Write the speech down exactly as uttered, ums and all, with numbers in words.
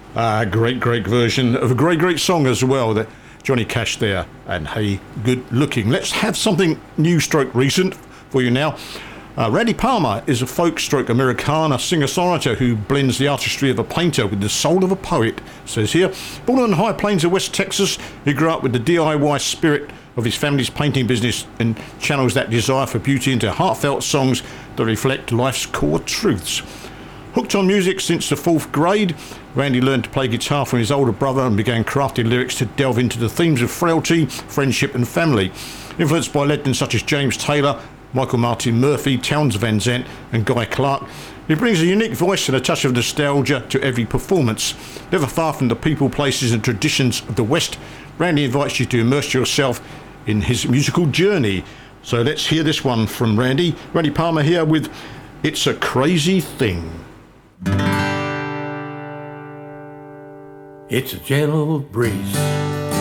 Uh, great, great version of a great, great song as well. That Johnny Cash there, and Hey Good Looking. Let's have something new stroke recent for you now. Uh, Randy Palmer is a folk stroke Americana singer-songwriter who blends the artistry of a painter with the soul of a poet, says here. Born on the high plains of West Texas, he grew up with the D I Y spirit of his family's painting business and channels that desire for beauty into heartfelt songs that reflect life's core truths. Hooked on music since the fourth grade, Randy learned to play guitar from his older brother and began crafting lyrics to delve into the themes of frailty, friendship and family. Influenced by legends such as James Taylor, Michael Martin Murphey, Townes Van Zandt and Guy Clark, he brings a unique voice and a touch of nostalgia to every performance. Never far from the people, places and traditions of the West, Randy invites you to immerse yourself in his musical journey. So let's hear this one from Randy. Randy Palmer here with It's a Crazy Thing. It's a gentle breeze